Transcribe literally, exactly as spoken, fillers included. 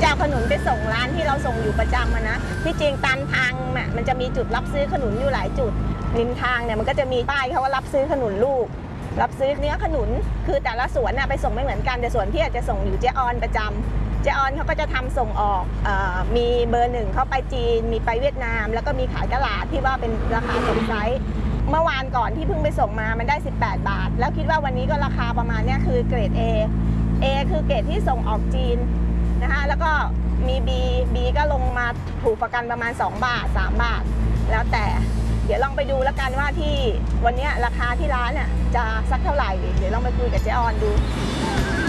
จะเอาขนุนไปส่งร้านที่เราส่งอยู่ประจำนะที่จริงตามทางน่ะมันจะมีจุดรับซื้อขนุนอยู่หลายจุดริมทางเนี่ยมันก็จะมีป้ายเขาว่ารับซื้อขนุนลูกรับซื้อเนื้อขนุนคือแต่ละสวนน่ะไปส่งไม่เหมือนกันแต่สวนที่อาจจะส่งอยู่เจ๊ออนประจำเจ๊ออนเขาก็จะทำส่งออกเอ่อมีเบอร์หนึ่งเขาไปจีนมีไปเวียดนามแล้วก็มีขายตลาดที่ว่าเป็นราคาส่งไซส์เมื่อวานก่อนที่เพิ่งไปส่งมามันได้สิบแปดบาทแล้วคิดว่าวันนี้ก็ราคาประมาณนี้คือเกรด A A คือเกรดที่ส่งออกจีนนะคะแล้วก็มี B B ก็ลงมาถูกประกันประมาณสองบาทสามบาทแล้วแต่เดี๋ยวลองไปดูแล้วกันว่าที่วันนี้ราคาที่ร้านเนี่ยจะสักเท่าไหร่เดี๋ยวลองไปคุยกับเจ๊ออนดู